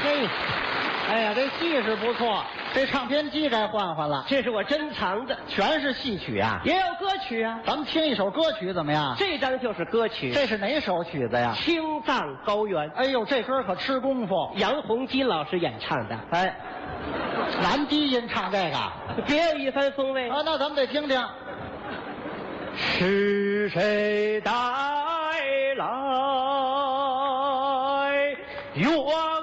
嘿， 哎呀，这戏是不错，这唱片机该换换了， 这是我珍藏的， 全是戏曲啊。 也有歌曲啊。 咱们听一首歌曲怎么样？ 这张就是歌曲， 这是哪首曲子呀？ 青藏高原， 哎呦，这歌可吃功夫。 杨洪基老师演唱的， 哎，男低音唱这个， 别有一番风味啊，那咱们得听听。 是谁打